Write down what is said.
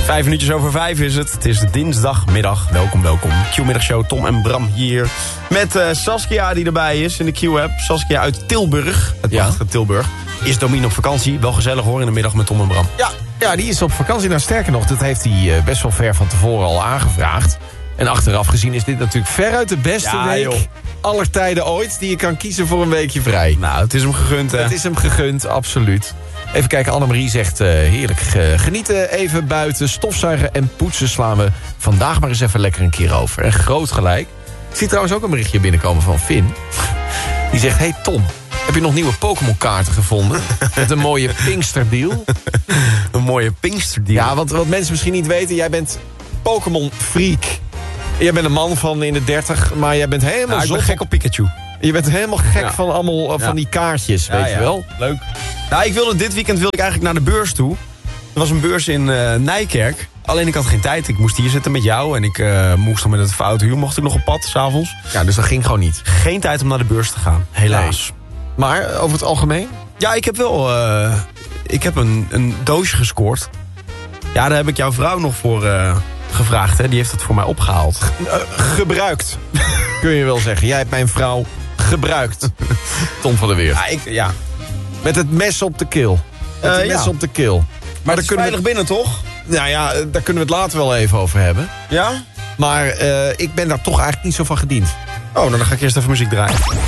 5:05 is het. Het is dinsdagmiddag. Welkom. Q-middagshow, Tom en Bram hier. Met Saskia die erbij is in de Q-app. Saskia uit Tilburg. Het prachtige Tilburg. Is Domien op vakantie. Wel gezellig hoor in de middag met Tom en Bram. Ja, die is op vakantie. Nou, sterker nog, dat heeft hij best wel ver van tevoren al aangevraagd. En achteraf gezien is dit natuurlijk veruit de beste week aller tijden ooit die je kan kiezen voor een weekje vrij. Nou, het is hem gegund, hè? Het is hem gegund, absoluut. Even kijken, Annemarie zegt heerlijk genieten, even buiten, stofzuigen en poetsen slaan we vandaag maar eens even lekker een keer over. En groot gelijk. Ik zie trouwens ook een berichtje binnenkomen van Finn. Die zegt, hey Tom, heb je nog nieuwe Pokémon kaarten gevonden? Met een mooie Pinkster-deal. Een mooie Pinkster-deal? Ja, want wat mensen misschien niet weten, jij bent Pokémon-freak. Jij bent een man van in de 30, maar jij bent helemaal ik ben gek op Pikachu. Je bent helemaal gek van allemaal van die kaartjes, weet je wel. Leuk. Nou, dit weekend wilde ik eigenlijk naar de beurs toe. Er was een beurs in Nijkerk. Alleen ik had geen tijd. Ik moest hier zitten met jou. En ik moest dan met het foute huur. Mocht ik nog op pad, s'avonds. Ja, dus dat ging gewoon niet. Geen tijd om naar de beurs te gaan. Helaas. Nee. Maar over het algemeen? Ja, ik heb wel... ik heb een doosje gescoord. Ja, daar heb ik jouw vrouw nog voor gevraagd. Hè. Die heeft het voor mij opgehaald. Gebruikt. Kun je wel zeggen. Jij hebt mijn vrouw gebruikt. Tom van der Weer. Ja. Met het mes op de keel. Met het mes op de keel. Maar dat is veilig binnen, toch? Nou ja, daar kunnen we het later wel even over hebben. Ja? Maar ik ben daar toch eigenlijk niet zo van gediend. Oh, dan ga ik eerst even muziek draaien.